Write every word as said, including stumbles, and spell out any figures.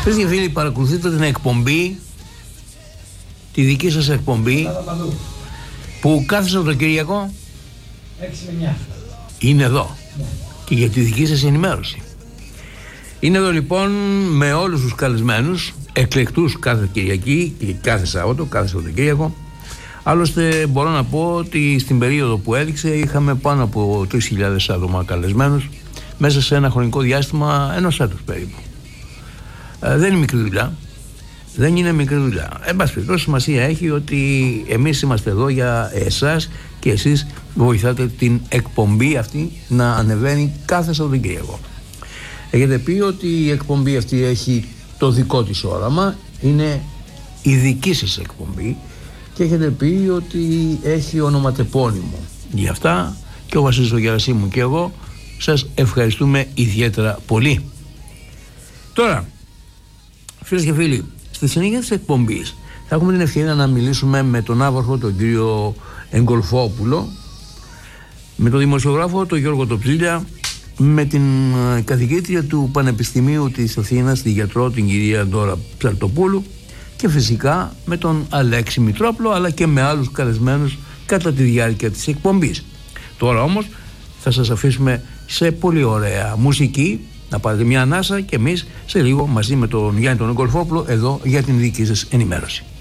Φίλοι και φίλοι, παρακολουθείτε την εκπομπή, τη δική σας εκπομπή, που κάθε Σαββατοκύριακο έξι με εννιά είναι εδώ, ναι. Και για τη δική σας ενημέρωση. Είναι εδώ λοιπόν με όλους τους καλεσμένους, εκλεκτούς κάθε Κυριακή και κάθε Σάββατο, κάθε Σαββατοκύριακο. Άλλωστε μπορώ να πω ότι στην περίοδο που έδειξε είχαμε πάνω από τρεις χιλιάδες άτομα καλεσμένους μέσα σε ένα χρονικό διάστημα ενός έτους περίπου. Ε, δεν είναι μικρή δουλειά. Δεν είναι μικρή δουλειά. Εν πάση περιπτώσει, σημασία έχει ότι εμείς είμαστε εδώ για εσάς και εσείς βοηθάτε την εκπομπή αυτή να ανεβαίνει κάθε Σαββατοκύριακο. Έχετε πει ότι η εκπομπή αυτή έχει το δικό της όραμα, είναι η δική σας εκπομπή, και έχετε πει ότι έχει ονοματεπώνυμο. Γι' αυτά και ο Βασίλης ο Γερασίμου και εγώ σας ευχαριστούμε ιδιαίτερα πολύ. Τώρα, φίλες και φίλοι, στη συνέχεια της εκπομπής θα έχουμε την ευκαιρία να μιλήσουμε με τον άβαρχο, τον κύριο Εγκολφόπουλο, με τον δημοσιογράφο τον Γιώργο Τοψίλια, με την καθηγήτρια του Πανεπιστημίου της Αθήνας, τη γιατρό την κυρία Ντόρα Ψαρτοπούλου, και φυσικά με τον Αλέξη Μητρόπλο, αλλά και με άλλους καλεσμένους κατά τη διάρκεια της εκπομπής. Τώρα όμως θα σας αφήσουμε σε πολύ ωραία μουσική, να πάρετε μια ανάσα, και εμείς σε λίγο μαζί με τον Γιάννη τον Εγκολφόπουλο εδώ για την δική σας ενημέρωση.